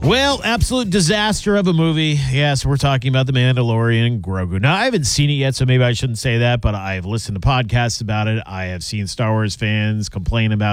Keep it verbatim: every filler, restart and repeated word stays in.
Well, absolute disaster of a movie. Yes, we're talking about The Mandalorian, Grogu. Now, I haven't seen it yet, so maybe I shouldn't say that, but I've listened to podcasts about it. I have seen Star Wars fans complain about